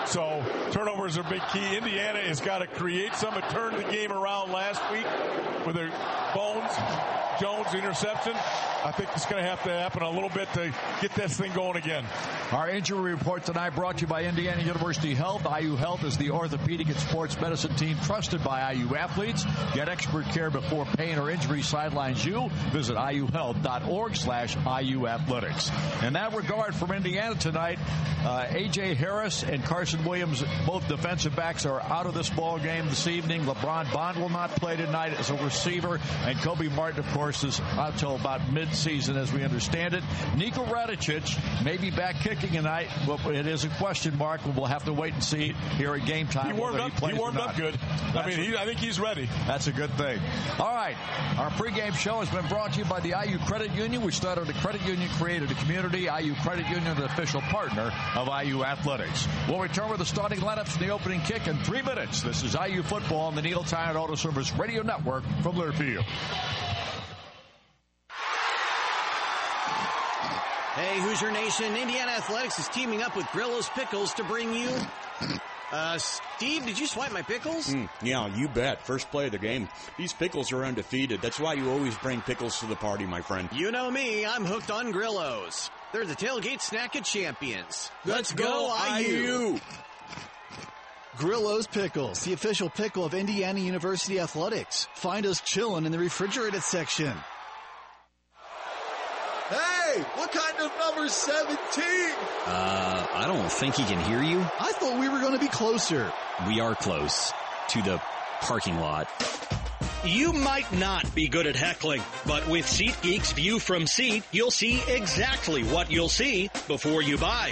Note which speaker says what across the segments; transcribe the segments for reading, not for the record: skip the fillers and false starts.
Speaker 1: So turnovers are big key. Indiana has got to create some. It turned the game around last week with their Jones interception. I think it's going to have to happen a little bit to get this thing going again.
Speaker 2: Our injury report tonight brought to you by Indiana University Health. IU Health is the orthopedic and sports medicine team trusted by IU athletes. Get expert care before pain or injury sidelines you. Visit iuhealth.org/IU Athletics. In that regard, from Indiana tonight, A.J. Harris and Carson Williams, both defensive backs, are out of this ball game this evening. LeBron Bond will not play tonight as a receiver, and Kobe Martin, of course, is out till about mid-season as we understand it. Niko Radicic may be back kicking tonight, but it is a question mark. We'll have to wait and see here at game time.
Speaker 1: He warmed up good. I think he's ready.
Speaker 2: That's a good thing. All right. Our pregame show has been brought to you by the IU Credit Union. We started a credit union, created a community. IU Credit Union, an official partner of IU Athletics. We'll return with the starting lineups and the opening kick in 3 minutes. This is IU Football on the Neil Tire Auto Service Radio Network from Learfield.
Speaker 3: Hey, Hoosier Nation. Indiana Athletics is teaming up with Grillo's Pickles to bring you... Steve, did you swipe my pickles?
Speaker 4: Yeah, you bet. First play of the game. These pickles are undefeated. That's why you always bring pickles to the party, my friend.
Speaker 3: You know me. I'm hooked on Grillo's. They're the tailgate snack of champions. Let's go, IU!
Speaker 5: Grillo's Pickles, the official pickle of Indiana University Athletics. Find us chilling in the refrigerated section.
Speaker 6: Hey, what kind of number 17?
Speaker 7: I don't think he can hear you.
Speaker 5: I thought we were going to be closer.
Speaker 7: We are close to the parking lot.
Speaker 8: You might not be good at heckling, but with SeatGeek's View from Seat, you'll see exactly what you'll see before you buy.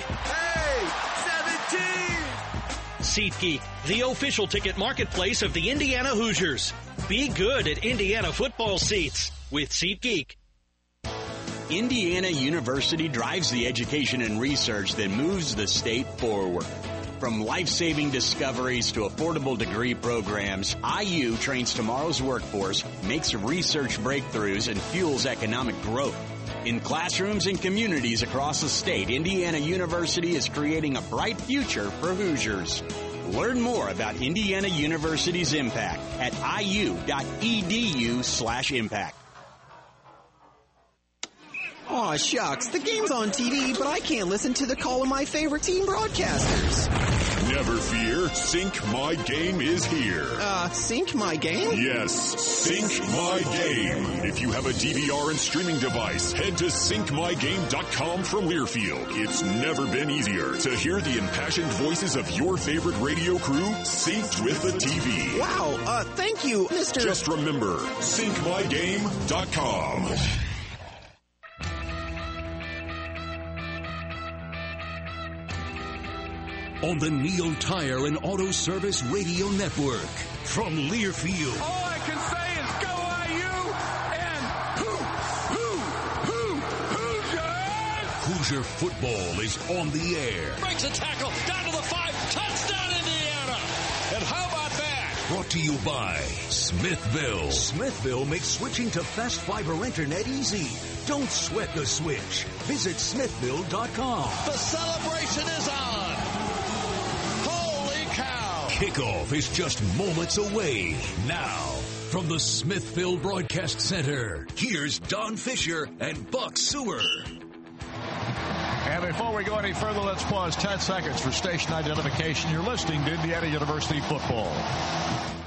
Speaker 6: Hey, 17!
Speaker 8: SeatGeek, the official ticket marketplace of the Indiana Hoosiers. Be good at Indiana football seats with SeatGeek.
Speaker 4: Indiana University drives the education and research that moves the state forward. From life-saving discoveries to affordable degree programs, IU trains tomorrow's workforce, makes research breakthroughs, and fuels economic growth. In classrooms and communities across the state, Indiana University is creating a bright future for Hoosiers. Learn more about Indiana University's impact at iu.edu/impact.
Speaker 9: Aw, shucks. The game's on TV, but I can't listen to the call of my favorite team broadcasters.
Speaker 10: Never fear. Sync My Game is here.
Speaker 9: Sync My Game?
Speaker 10: Yes, Sync My Game. If you have a DVR and streaming device, head to syncmygame.com from Learfield. It's never been easier to hear the impassioned voices of your favorite radio crew synced with the TV.
Speaker 9: Wow, thank you, Mr.
Speaker 10: Just remember, syncmygame.com.
Speaker 11: On the Neil Tire and Auto Service Radio Network from Learfield.
Speaker 1: All I can say is go IU and
Speaker 11: Hoosier football is on the air.
Speaker 12: Breaks a tackle down to the 5. Touchdown, Indiana. And how about that?
Speaker 11: Brought to you by Smithville. Smithville makes switching to fast fiber internet easy. Don't sweat the switch. Visit smithville.com.
Speaker 12: The celebration is on.
Speaker 11: Kickoff is just moments away. Now, from the Smithville Broadcast Center, here's Don Fisher and Buck Sewer.
Speaker 2: And before we go any further, let's pause 10 seconds for station identification. You're listening to Indiana University Football.